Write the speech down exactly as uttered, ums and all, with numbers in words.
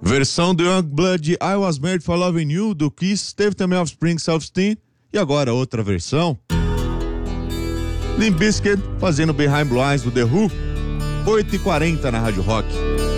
Versão do Youngblood, I Was Made for Loving You, do Kiss. Teve também Offspring, Self-Esteem. E agora outra versão. Limp Bizkit fazendo Behind Blue Eyes do The Who. oito e quarenta na Rádio Rock.